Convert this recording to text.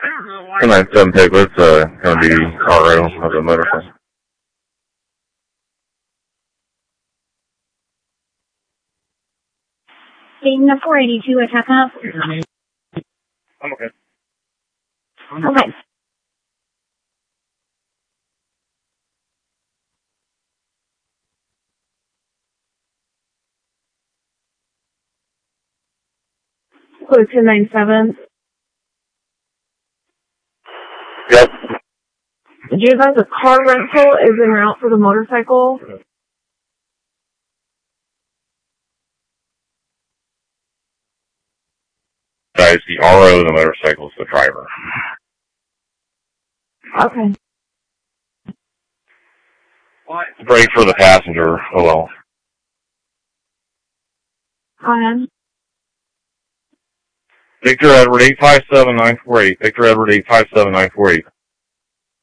297 Piglet's going to be RO of the motorcycle. Dayton 482, attack up. I'm okay. Okay. Code 297. Yep. Did you advise a car rental is en route for the motorcycle? Guys, the RO of the motorcycle is the driver. Okay. Brake for the passenger. Oh well. Go ahead. Victor Edward 857948. Victor Edward 857948.